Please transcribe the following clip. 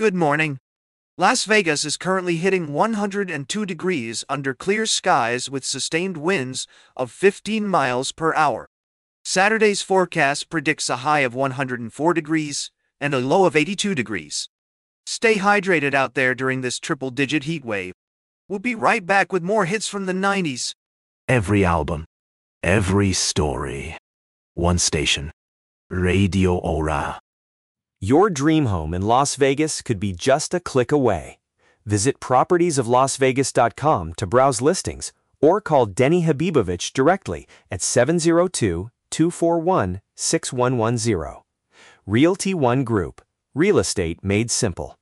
Good morning. Las Vegas is currently hitting 102 degrees under clear skies with sustained winds of 15 miles per hour. Saturday's forecast predicts a high of 104 degrees and a low of 82 degrees. Stay hydrated out there during this triple-digit heat wave. We'll be right back with more hits from the 90s. Every album, every story. One station. Radio Aura. Your dream home in Las Vegas could be just a click away. Visit propertiesoflasvegas.com to browse listings or call Denny Habibovich directly at 702-241-6110. Realty One Group. Real estate made simple.